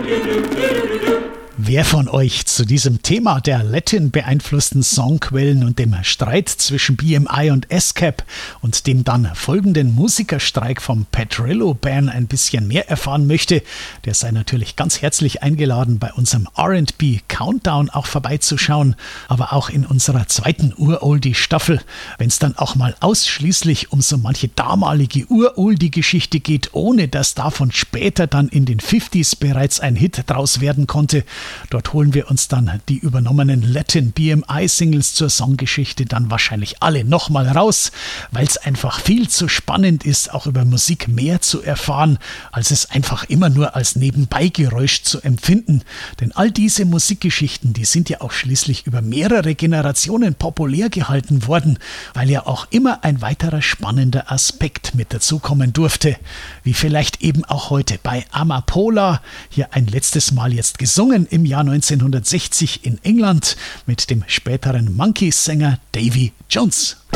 Wer von euch zu diesem Thema der Latin-beeinflussten Songquellen und dem Streit zwischen BMI und ASCAP und dem dann folgenden Musikerstreik vom Petrillo-Band ein bisschen mehr erfahren möchte, der sei natürlich ganz herzlich eingeladen, bei unserem R&B Countdown auch vorbeizuschauen, aber auch in unserer zweiten Uroldie-Staffel, wenn es dann auch mal ausschließlich um so manche damalige Uroldie-Geschichte geht, ohne dass davon später dann in den 50s bereits ein Hit draus werden konnte. Dort holen wir uns dann die übernommenen Latin BMI-Singles zur Songgeschichte dann wahrscheinlich alle nochmal raus, weil es einfach viel zu spannend ist, auch über Musik mehr zu erfahren, als es einfach immer nur als Nebenbeigeräusch zu empfinden. Denn all diese Musikgeschichten, die sind ja auch schließlich über mehrere Generationen populär gehalten worden, weil ja auch immer ein weiterer spannender Aspekt mit dazukommen durfte. Wie vielleicht eben auch heute bei Amapola, hier ein letztes Mal jetzt gesungen im Jahr 1960 in England mit dem späteren Monkees-Sänger Davy Jones.